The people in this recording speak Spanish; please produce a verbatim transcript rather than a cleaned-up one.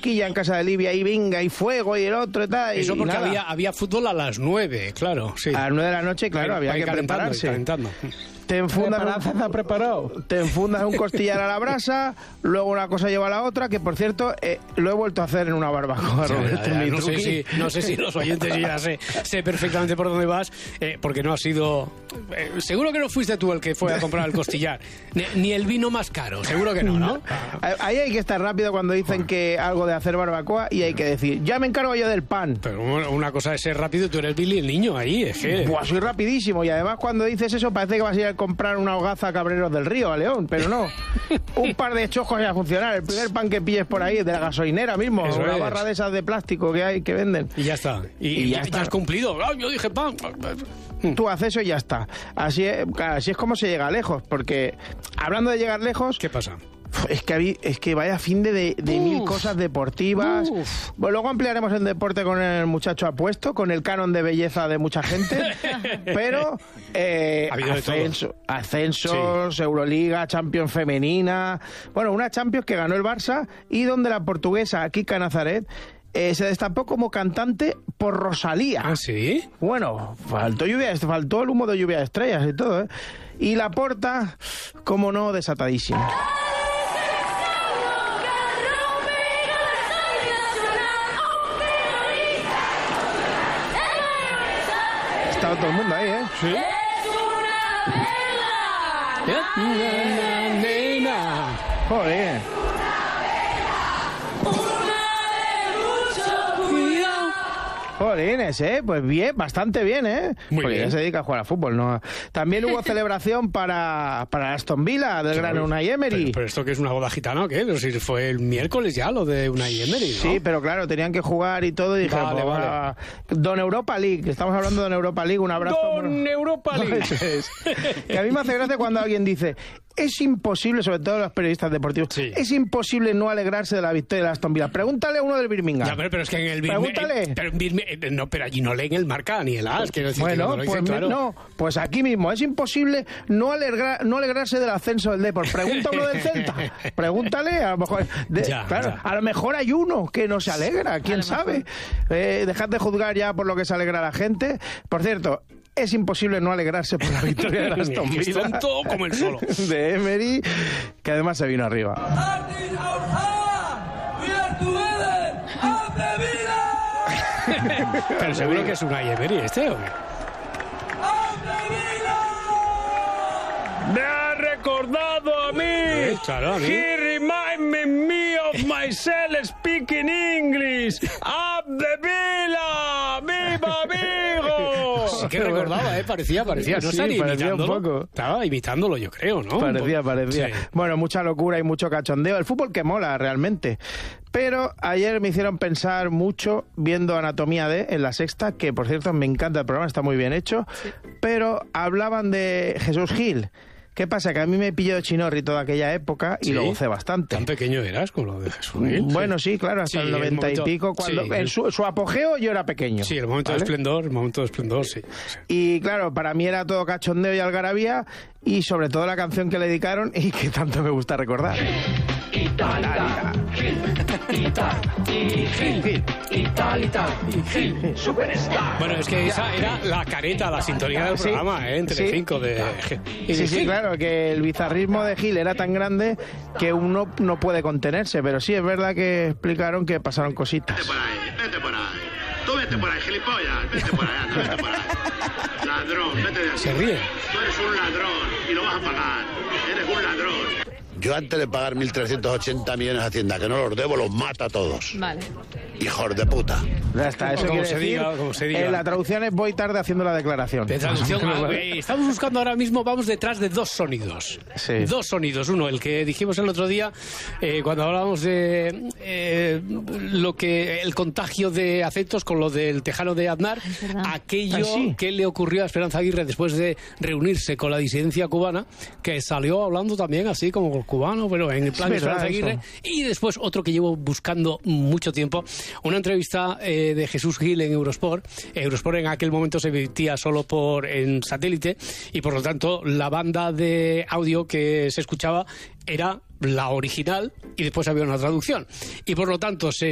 cosquillas en casa de Livia y venga, y fuego, y el otro y tal. Eso y porque nada. había, había fútbol a las nueve, claro, sí. A las nueve de la noche, claro, había que prepararse. Calentando. Te enfundas, un, preparado. te enfundas un costillar a la brasa, luego una cosa lleva a la otra, que por cierto, eh, lo he vuelto a hacer en una barbacoa, ya, Roberto. ya, ya, no, sé si, no sé si los oyentes ya sé, sé perfectamente por dónde vas, eh, porque no ha sido... Eh, seguro que no fuiste tú el que fue a comprar el costillar, ni, ni el vino más caro, seguro que no, ¿no? Ahí hay que estar rápido cuando dicen que algo de hacer barbacoa y hay que decir, ya me encargo yo del pan. Pero una cosa es ser rápido, tú eres Billy el niño ahí, es que... Buah, soy rapidísimo y además cuando dices eso parece que vas a ir a comprar una hogaza a Cabreros del Río, a León, pero no. Un par de chojos y a funcionar. El primer pan que pilles por ahí, de la gasolinera mismo, eso una es. barra de esas de plástico que hay, que venden. Y ya está. Y, y ya, ya, está. ya has cumplido. ¡Ah, yo dije pan! Tú haces eso y ya está. Así es, claro, así es como se llega lejos, porque hablando de llegar lejos... ¿Qué pasa? Es que, habí, es que vaya fin de, de, de mil cosas deportivas. Uf. Bueno, luego ampliaremos el deporte con el muchacho apuesto, con el canon de belleza de mucha gente. Pero eh, ascenso, ascensos, sí. Euroliga, Champions femenina. Bueno, una Champions que ganó el Barça y donde la portuguesa Kika Nazaret Eh, se destapó como cantante por Rosalía. ¿Ah, sí? Bueno, faltó lluvia, faltó el humo de lluvia de estrellas y todo, ¿eh? Y la Porta, como no, desatadísima. Estaba todo el mundo ahí, ¿eh? Sí. Joder. Jolines, ¿eh? Pues bien, bastante bien, ¿eh? Muy Porque bien. ya se dedica a jugar a fútbol, ¿no? También hubo celebración para, para Aston Villa, del gran Unai Emery. Pero, pero esto que es una boda gitana, ¿o qué? Pero si fue el miércoles ya lo de Unai Emery, ¿no? Sí, pero claro, tenían que jugar y todo y dijeron, Vale, pues, vale. va, Don Europa League, estamos hablando de Don Europa League, un abrazo. Don Europa League. Eso es. Que a mí me hace gracia cuando alguien dice, es imposible, sobre todo los periodistas deportivos, Sí. es imposible no alegrarse de la victoria de Aston Villa. Pregúntale a uno del Birmingham. Ya, pero, pero es que en el Birmingham... Pregúntale. Pero, en Birmingham- no, pero allí no leen el marca ni el as, quiero decir que Bueno, cuando lo dicen, pues claro. no, pues aquí mismo es imposible no alegrar, no alegrarse del ascenso del Depor. Pregunta uno del Celta, pregúntale, a lo mejor, de- Ya, claro, ya. a lo mejor hay uno que no se alegra, quién sabe. Eh, dejad de juzgar ya por lo que se alegra la gente. Por cierto, es imposible no alegrarse por la victoria de Aston Que es Villa. tonto como el solo. De Emery, que además se vino arriba. Pero seguro que es Unai Emery este, ¿o qué? Me ha recordado a mí. Claro, a mí. He reminded me of myself speaking English. Up the Villa, viva amigo. Sí que recordaba, ¿eh? Parecía, parecía. No Sí, estaría parecía un imitándolo. poco. Estaba imitándolo, yo creo, ¿no? Parecía, parecía. Sí. Bueno, mucha locura y mucho cachondeo. El fútbol que mola, realmente. Pero ayer me hicieron pensar mucho viendo Anatomía D en La Sexta, que por cierto me encanta el programa, está muy bien hecho. Sí. Pero hablaban de Jesús Gil. ¿Qué pasa? Que a mí me pilló de Chinorri toda aquella época y Sí. lo gocé bastante. Tan pequeño eras con lo de Jesús Gil. Bueno, sí, claro, hasta Sí, el noventa el momento- y pico. Cuando, sí. en su, su apogeo yo era pequeño. Sí, el momento ¿vale? de esplendor, el momento de esplendor, sí. sí. Y claro, para mí era todo cachondeo y algarabía, y sobre todo la canción que le dedicaron y que tanto me gusta recordar. Italita, Gil, Ita, y Gil, Italita, y Gil, Superstar. Bueno, es que esa era la careta, la sintonía del Sí, programa, ¿eh? En sí. Telecinco de... y Sí, de sí, Gil. claro, que el bizarrismo de Gil era tan grande que uno no puede contenerse, pero sí es verdad que explicaron que pasaron cositas. Vete por ahí, vete por ahí. Tú vete por ahí, gilipollas. Vete por ahí, anda, vete por ahí. Ladrón, vete de aquí. Se ríe. Tú eres un ladrón y lo vas a pagar. Eres un ladrón. Yo antes de pagar mil trescientos ochenta millones a Hacienda, que no los debo, los mato a todos. Vale. Hijos de puta. Ya está, eso Como quiere se decir, diga, como se diga. eh, la traducción es voy tarde haciendo la declaración. De traducción, ah, eh, estamos buscando ahora mismo, vamos detrás de dos sonidos. Sí. Dos sonidos. Uno, el que dijimos el otro día, eh, cuando hablábamos de eh, lo que el contagio de afectos con lo del tejano de Aznar, aquello Ah, sí. que le ocurrió a Esperanza Aguirre después de reunirse con la disidencia cubana, que salió hablando también así como cubano, pero en el plan de Es verdad Esperanza Aguirre. eso. Y después otro que llevo buscando mucho tiempo, una entrevista eh, de Jesús Gil en Eurosport. Eurosport en aquel momento se emitía solo por en satélite y por lo tanto la banda de audio que se escuchaba era la original y después había una traducción. Y por lo tanto se